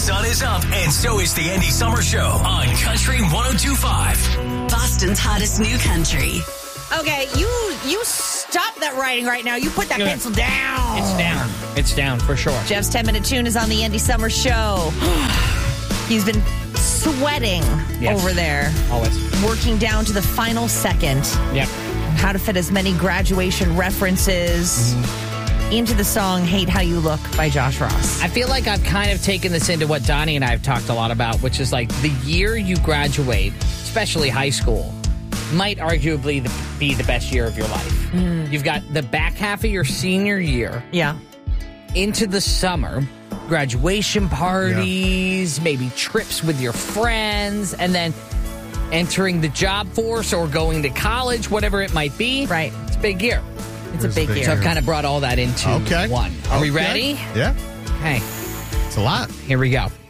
sun is up, and so is the Andy Summer Show on Country 102.5. Boston's hottest new country. Okay, you stop that writing right now. You put that pencil down. It's down. It's down for sure. Jeff's 10-minute tune is on the Andy Summer Show. He's been sweating over there. Always. Working down to the final second. Yep. How to fit as many graduation references into the song Hate How You Look by Josh Ross. I feel like I've kind of taken this into what Donnie and I have talked a lot about, which is like the year you graduate, especially high school, might arguably be the best year of your life. You've got the back half of your senior year. Yeah. Into the summer, graduation parties, maybe trips with your friends, and then entering the job force or going to college, whatever it might be. Right. It's a big year. It's a big year. So I've kind of brought all that into one. Are we ready? Yeah. Okay. It's a lot. Here we go.